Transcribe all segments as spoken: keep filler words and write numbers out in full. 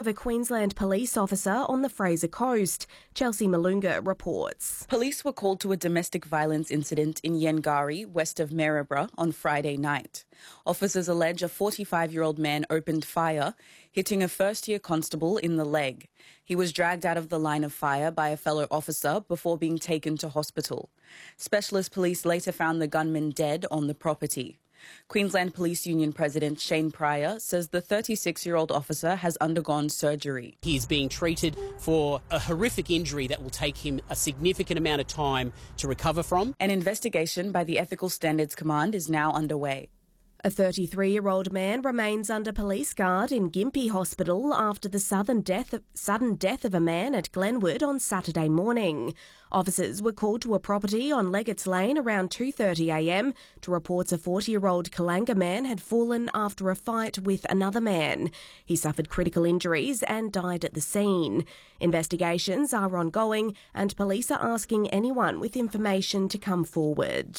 of a Queensland police officer on the Fraser Coast. Chelsea Malunga reports. Police were called to a domestic violence incident in Yengari, west of Maryborough, on Friday night. Officers allege a forty-five-year-old man opened fire, hitting a first-year constable in the leg. He was dragged out of the line of fire by a fellow officer before being taken to hospital. Specialist police later found the gunman dead on the property. Queensland Police Union President Shane Pryor says the thirty-six-year-old officer has undergone surgery. He's being treated for a horrific injury that will take him a significant amount of time to recover from. An investigation by the Ethical Standards Command is now underway. A thirty-three-year-old man remains under police guard in Gympie Hospital after the sudden death of, sudden death of a man at Glenwood on Saturday morning. Officers were called to a property on Leggett's Lane around two thirty a m to reports a forty-year-old Kalanga man had fallen after a fight with another man. He suffered critical injuries and died at the scene. Investigations are ongoing and police are asking anyone with information to come forward.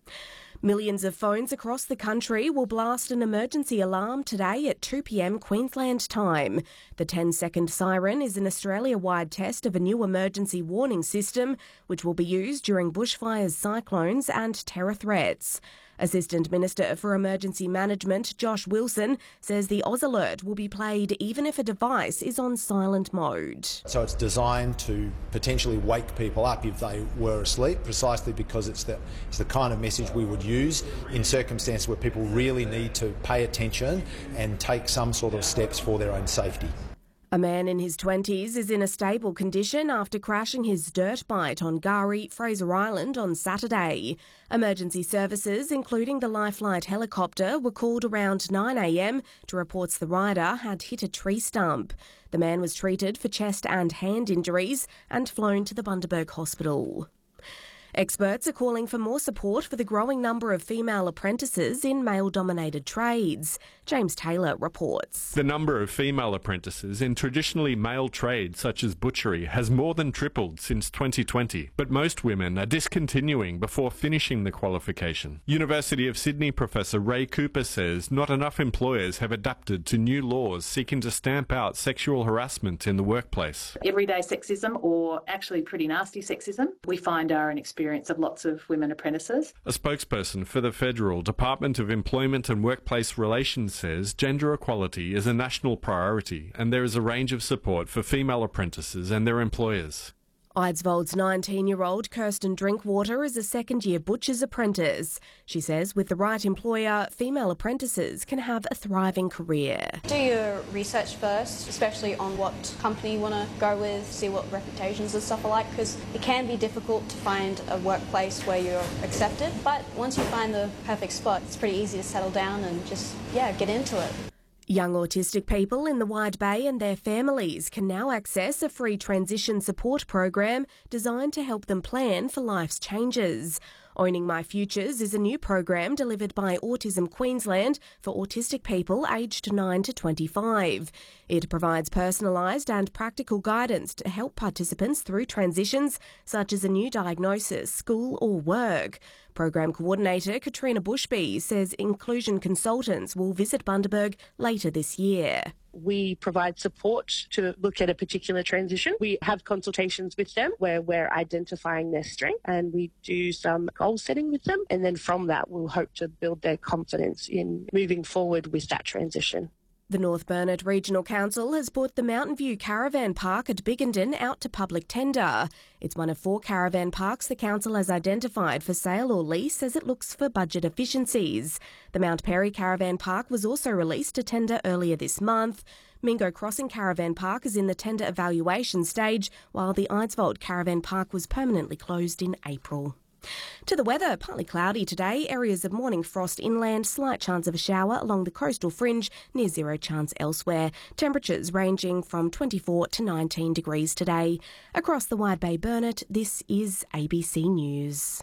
Millions of phones across the country will blast an emergency alarm today at two p m Queensland time. The ten-second siren is an Australia-wide test of a new emergency warning system which will be used during bushfires, cyclones and terror threats. Assistant Minister for Emergency Management Josh Wilson says the Oz Alert will be played even if a device is on silent mode. So it's designed to potentially wake people up if they were asleep, precisely because it's the, it's the kind of message we would use in circumstances where people really need to pay attention and take some sort of steps for their own safety. A man in his twenties is in a stable condition after crashing his dirt bike on Gari, Fraser Island on Saturday. Emergency services, including the Lifelight helicopter, were called around nine a m to reports the rider had hit a tree stump. The man was treated for chest and hand injuries and flown to the Bundaberg Hospital. Experts are calling for more support for the growing number of female apprentices in male-dominated trades. James Taylor reports. The number of female apprentices in traditionally male trades such as butchery has more than tripled since twenty twenty, but most women are discontinuing before finishing the qualification. University of Sydney professor Ray Cooper says not enough employers have adapted to new laws seeking to stamp out sexual harassment in the workplace. Everyday sexism, or actually pretty nasty sexism, we find are an experience of lots of women apprentices. A spokesperson for the Federal Department of Employment and Workplace Relations says gender equality is a national priority and there is a range of support for female apprentices and their employers. Eidsvold's nineteen-year-old Kirsten Drinkwater is a second-year butcher's apprentice. She says with the right employer, female apprentices can have a thriving career. Do your research first, especially on what company you want to go with, see what reputations and stuff are like, because it can be difficult to find a workplace where you're accepted. But once you find the perfect spot, it's pretty easy to settle down and just, yeah, get into it. Young autistic people in the Wide Bay and their families can now access a free transition support program designed to help them plan for life's changes. Owning My Futures is a new program delivered by Autism Queensland for autistic people aged nine to twenty-five. It provides personalised and practical guidance to help participants through transitions such as a new diagnosis, school or work. Program Coordinator Katrina Bushby says inclusion consultants will visit Bundaberg later this year. We provide support to look at a particular transition. We have consultations with them where we're identifying their strength and we do some goal setting with them. And then from that, we'll hope to build their confidence in moving forward with that transition. The North Burnett Regional Council has put the Mountain View Caravan Park at Biggenden out to public tender. It's one of four caravan parks the council has identified for sale or lease as it looks for budget efficiencies. The Mount Perry Caravan Park was also released to tender earlier this month. Mingo Crossing Caravan Park is in the tender evaluation stage, while the Eidsvold Caravan Park was permanently closed in April. To the weather, partly cloudy today, areas of morning frost inland, slight chance of a shower along the coastal fringe, near zero chance elsewhere. Temperatures ranging from twenty-four to nineteen degrees today. Across the Wide Bay Burnett, this is A B C News.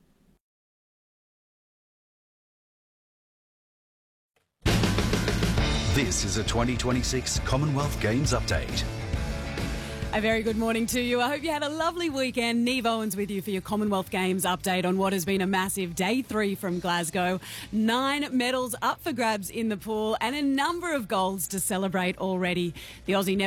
This is a twenty twenty-six Commonwealth Games update. A very good morning to you. I hope you had a lovely weekend. Neve Owens with you for your Commonwealth Games update on what has been a massive day three from Glasgow. Nine medals up for grabs in the pool and a number of golds to celebrate already. The Aussie